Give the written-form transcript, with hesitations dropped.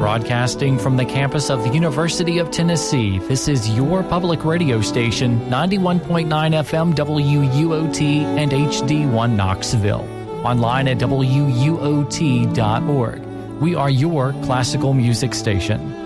Broadcasting from the campus of the University of Tennessee, this is your public radio station, 91.9 FM WUOT and HD1 Knoxville. Online at WUOT.org. We are your classical music station.